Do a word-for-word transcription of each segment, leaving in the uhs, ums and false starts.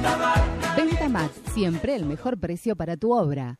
Ventamat, siempre el mejor precio para tu obra.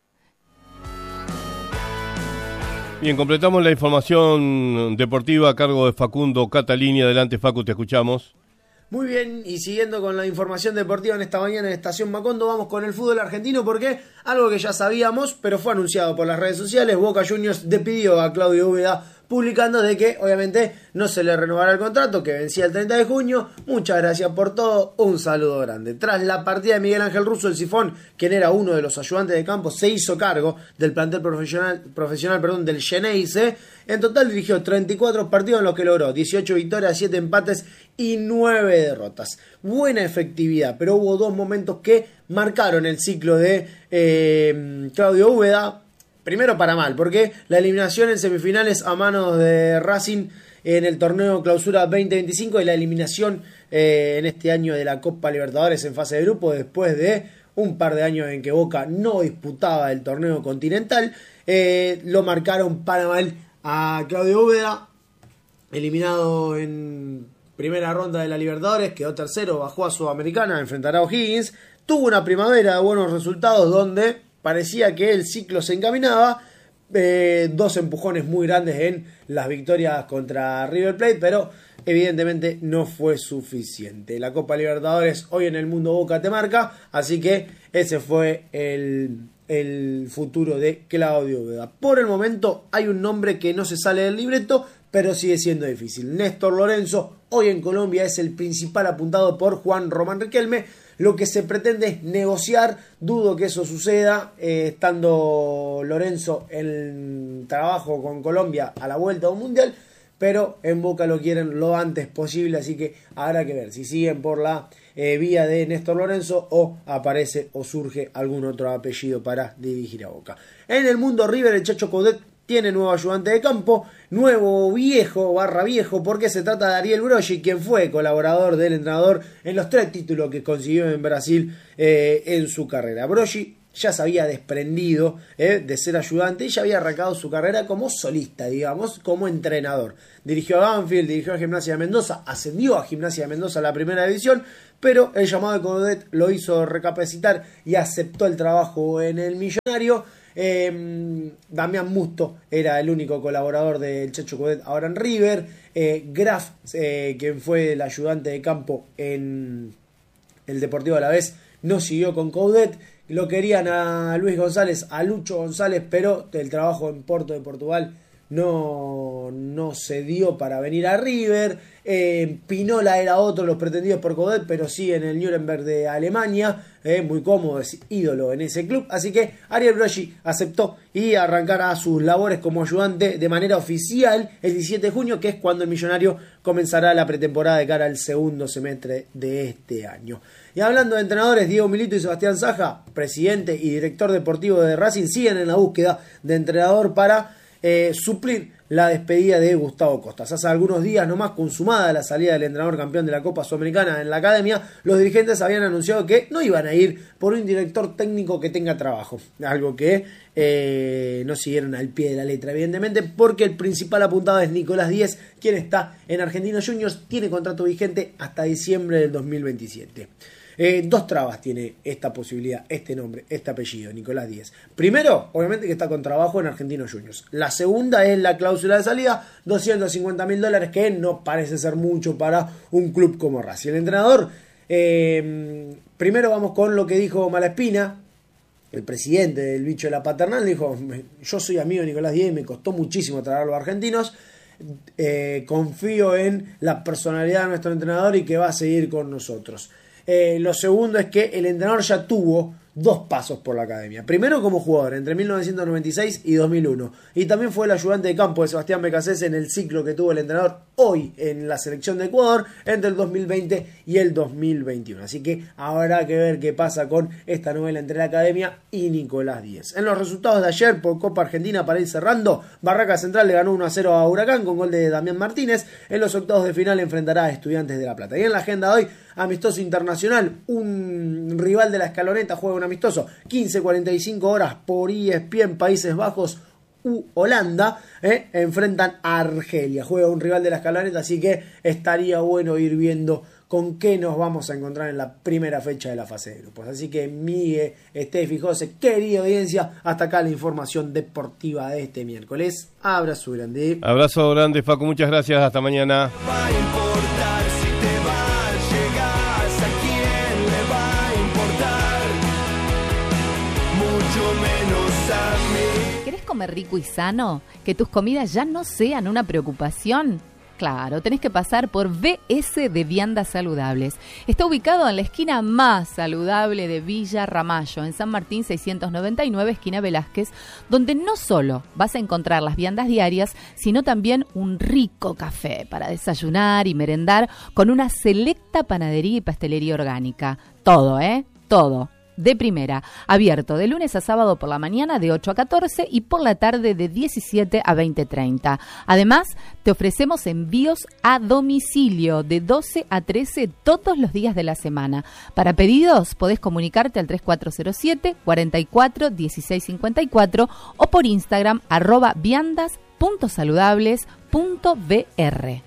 Bien, completamos la información deportiva a cargo de Facundo Catalini. Adelante, Facu, te escuchamos. Muy bien, y siguiendo con la información deportiva en esta mañana en Estación Macondo, vamos con el fútbol argentino porque algo que ya sabíamos, pero fue anunciado por las redes sociales. Boca Juniors despidió a Claudio Úbeda publicando de que obviamente no se le renovará el contrato, que vencía el treinta de junio. Muchas gracias por todo, un saludo grande. Tras la partida de Miguel Ángel Russo, el Sifón, quien era uno de los ayudantes de campo, se hizo cargo del plantel profesional, profesional perdón, del Xeneize. En total dirigió treinta y cuatro partidos en los que logró dieciocho victorias, siete empates y nueve derrotas. Buena efectividad, pero hubo dos momentos que marcaron el ciclo de eh, Claudio Úbeda. Primero para mal, porque la eliminación en semifinales a manos de Racing en el torneo Clausura veinte veinticinco y la eliminación eh, en este año de la Copa Libertadores en fase de grupo después de un par de años en que Boca no disputaba el torneo continental, eh, lo marcaron para mal a Claudio Úbeda, eliminado en primera ronda de la Libertadores, quedó tercero, bajó a Sudamericana, enfrentará a O'Higgins, tuvo una primavera de buenos resultados donde parecía que el ciclo se encaminaba, eh, dos empujones muy grandes en las victorias contra River Plate, pero evidentemente no fue suficiente. La Copa Libertadores hoy en el mundo Boca te marca, así que ese fue el, el futuro de Claudio Úbeda. Por el momento hay un nombre que no se sale del libreto, pero sigue siendo difícil. Néstor Lorenzo, hoy en Colombia, es el principal apuntado por Juan Román Riquelme. Lo que se pretende es negociar, dudo que eso suceda, eh, estando Lorenzo en trabajo con Colombia a la vuelta de un mundial, pero en Boca lo quieren lo antes posible, así que habrá que ver si siguen por la eh, vía de Néstor Lorenzo o aparece o surge algún otro apellido para dirigir a Boca. En el mundo River, el Chacho Coudet tiene nuevo ayudante de campo, nuevo viejo, barra viejo, porque se trata de Ariel Broggi, quien fue colaborador del entrenador en los tres títulos que consiguió en Brasil eh, en su carrera. Broggi ya se había desprendido eh, de ser ayudante y ya había arrancado su carrera como solista, digamos, como entrenador. Dirigió a Banfield, dirigió a Gimnasia de Mendoza, ascendió a Gimnasia de Mendoza a la primera división, pero el llamado de Coudet lo hizo recapacitar y aceptó el trabajo en el Millonario. Eh, Damián Musto era el único colaborador del Chacho Coudet ahora en River. eh, Graf, eh, quien fue el ayudante de campo en el Deportivo Alavés, no siguió con Coudet. Lo querían a Luis González, a Lucho González, pero el trabajo en Porto de Portugal no, no se dio para venir a River. eh, Pinola era otro de los pretendidos por Coudet, pero sí en el Nuremberg de Alemania, eh, muy cómodo, es ídolo en ese club, así que Ariel Broggi aceptó y arrancará sus labores como ayudante de manera oficial el diecisiete de junio, que es cuando el Millonario comenzará la pretemporada de cara al segundo semestre de este año. Y hablando de entrenadores, Diego Milito y Sebastián Saja, presidente y director deportivo de Racing, siguen en la búsqueda de entrenador para Eh, suplir la despedida de Gustavo Costas. Hace algunos días nomás, consumada la salida del entrenador campeón de la Copa Sudamericana en la academia, los dirigentes habían anunciado que no iban a ir por un director técnico que tenga trabajo, algo que eh, no siguieron al pie de la letra, evidentemente, porque el principal apuntado es Nicolás Díez, quien está en Argentinos Juniors, tiene contrato vigente hasta diciembre del dos mil veintisiete. Eh, dos trabas tiene esta posibilidad, este nombre, este apellido, Nicolás Díez. Primero, obviamente que está con trabajo en Argentinos Juniors. La segunda es la cláusula de salida, doscientos cincuenta mil dólares, que no parece ser mucho para un club como Racing. El entrenador, eh, primero vamos con lo que dijo Malaspina, el presidente del bicho de la paternal. Dijo: yo soy amigo de Nicolás Díez, me costó muchísimo traerlo a Argentinos. Eh, confío en la personalidad de nuestro entrenador y que va a seguir con nosotros. Eh, lo segundo es que el entrenador ya tuvo dos pasos por la academia. Primero como jugador entre mil novecientos noventa y seis y dos mil uno. Y también fue el ayudante de campo de Sebastián Becasés en el ciclo que tuvo el entrenador hoy en la selección de Ecuador entre el dos mil veinte y el dos mil veintiuno. Así que habrá que ver qué pasa con esta novela entre la academia y Nicolás Díez. En los resultados de ayer por Copa Argentina, para ir cerrando, Barraca Central le ganó uno a cero a Huracán con gol de Damián Martínez. En los octavos de final enfrentará a Estudiantes de La Plata. Y en la agenda de hoy, amistoso internacional, un rival de la escaloneta juega un amistoso, quince cuarenta y cinco horas por E S P N, Países Bajos u Holanda, eh, enfrentan a Argelia, juega un rival de la escaloneta, así que estaría bueno ir viendo con qué nos vamos a encontrar en la primera fecha de la fase de grupos. Así que Miguel, Estefi, José, querida audiencia, hasta acá la información deportiva de este miércoles. Abrazo grande. Abrazo grande, Facu, muchas gracias, hasta mañana. Va a importar si te vas, llegas, a quién le va a importar, mucho menos a mí. ¿Querés comer rico y sano? ¿Que tus comidas ya no sean una preocupación? Claro, tenés que pasar por V S de Viandas Saludables. Está ubicado en la esquina más saludable de Villa Ramallo, en San Martín seiscientos noventa y nueve, esquina Velázquez, donde no solo vas a encontrar las viandas diarias, sino también un rico café para desayunar y merendar con una selecta panadería y pastelería orgánica. Todo, ¿eh? Todo. De primera, abierto de lunes a sábado por la mañana de ocho a catorce y por la tarde de diecisiete a veinte treinta. Además, te ofrecemos envíos a domicilio de doce a trece todos los días de la semana. Para pedidos, podés comunicarte al tres cuatro cero siete, cuarenta y cuatro, dieciséis cincuenta y cuatro o por Instagram arroba viandas punto saludables punto v r.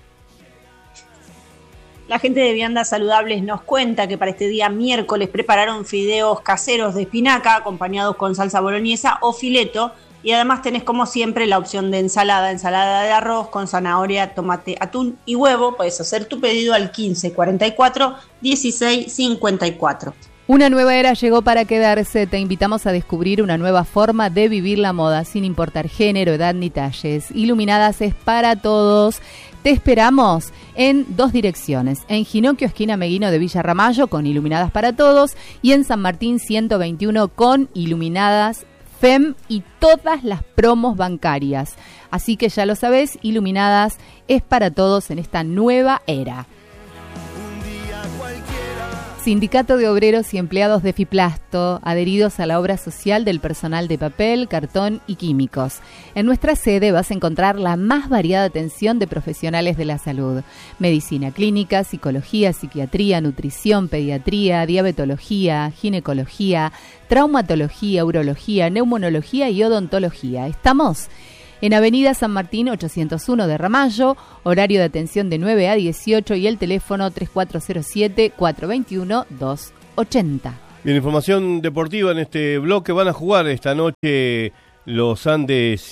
La gente de Viandas Saludables nos cuenta que para este día miércoles prepararon fideos caseros de espinaca acompañados con salsa boloñesa o fileto, y además tenés como siempre la opción de ensalada, ensalada de arroz con zanahoria, tomate, atún y huevo. Puedes hacer tu pedido al quince cuarenta y cuatro, dieciséis cincuenta y cuatro. Una nueva era llegó para quedarse. Te invitamos a descubrir una nueva forma de vivir la moda sin importar género, edad ni talles. Iluminadas es para todos. Te esperamos en dos direcciones, en Ginocchio, esquina Meguino de Villa Ramallo, con Iluminadas para Todos, y en San Martín ciento veintiuno con Iluminadas F E M y todas las promos bancarias. Así que ya lo sabés, Iluminadas es para todos en esta nueva era. Sindicato de Obreros y Empleados de Fiplasto, adheridos a la obra social del personal de papel, cartón y químicos. En nuestra sede vas a encontrar la más variada atención de profesionales de la salud. Medicina clínica, psicología, psiquiatría, nutrición, pediatría, diabetología, ginecología, traumatología, urología, neumonología y odontología. Estamos en Avenida San Martín ochocientos uno de Ramallo, horario de atención de nueve a dieciocho y el teléfono tres cuatro cero siete, cuatro dos uno, dos ocho cero. Bien, información deportiva en este bloque. Van a jugar esta noche los Andes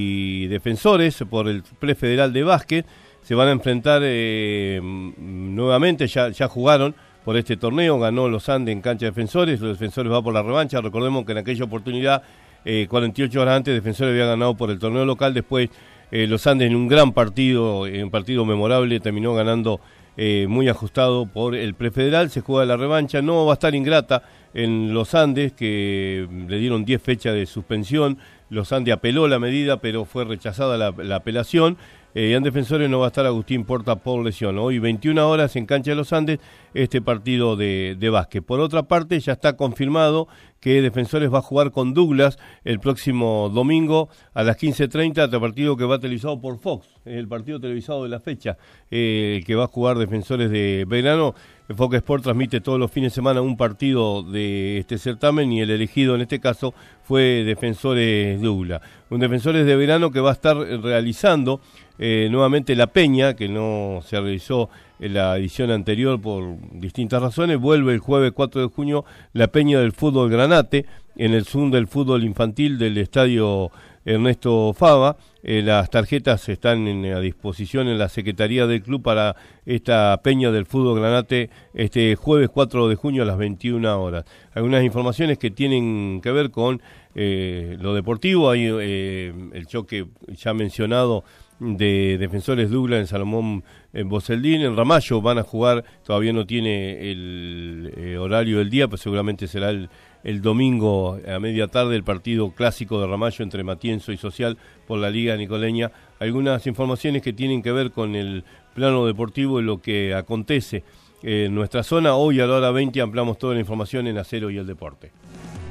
y Defensores por el Prefederal de Básquet. Se van a enfrentar eh, nuevamente, ya, ya jugaron por este torneo, ganó los Andes en cancha de Defensores, los Defensores va por la revancha. Recordemos que en aquella oportunidad, Eh, cuarenta y ocho horas antes, Defensores había ganado por el torneo local. Después eh, los Andes en un gran partido, en un partido memorable, terminó ganando eh, muy ajustado por el Prefederal. Se juega la revancha, no va a estar Ingrata en los Andes, que le dieron diez fechas de suspensión. Los Andes apeló la medida, pero fue rechazada la, la apelación. Eh, en Defensores no va a estar Agustín Porta por lesión. Hoy veintiuna horas en cancha de los Andes este partido de, de básquet. Por otra parte, ya está confirmado que Defensores va a jugar con Douglas el próximo domingo a las quince treinta, este partido que va televisado por Fox, el partido televisado de la fecha, eh, que va a jugar Defensores de Belgrano. Fox Sport transmite todos los fines de semana un partido de este certamen y el elegido en este caso fue Defensores Douglas. Un Defensores de Belgrano que va a estar realizando eh, nuevamente la peña, que no se realizó en la edición anterior por distintas razones. Vuelve el jueves cuatro de junio la peña del fútbol Granate en el Zoom del fútbol infantil del estadio Ernesto Fava. Eh, las tarjetas están en, a disposición en la Secretaría del Club para esta peña del fútbol Granate este jueves cuatro de junio a las veintiuna horas. Algunas informaciones que tienen que ver con eh, lo deportivo. Hay eh, el choque ya mencionado de Defensores Douglas en Salomón en Boceldín. En Ramallo van a jugar, todavía no tiene el eh, horario del día, pero seguramente será el, el domingo a media tarde el partido clásico de Ramallo entre Matienzo y Social por la Liga Nicoleña. Algunas informaciones que tienen que ver con el plano deportivo y lo que acontece en nuestra zona. Hoy a la hora veinte ampliamos toda la información en Acero y el Deporte.